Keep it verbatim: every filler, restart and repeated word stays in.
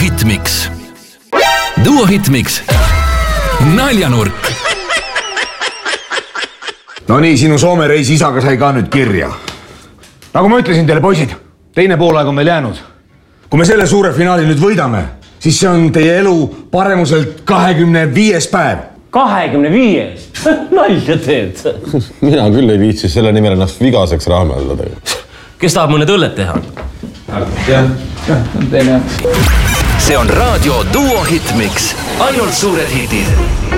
Hitmix. Duo Hitmix. Naljanurk. No nii, sinu Soome reis isaga sai ka nüüd kirja. Nagu ma ütlesin teile, poisid, teine poolaeg on meil jäänud. Kui me selle suure finaali nüüd võidame, siis see on teie elu paremuselt kahekümne viies päev. kahekümne viies? Nalja teed. Mina küll ei viitsi selle nimel ennast vigaseks raameldada. Kes tahab mõned õlled teha? Jah, teine. See on raadio Duo Hitmix. Ainult suured hitid.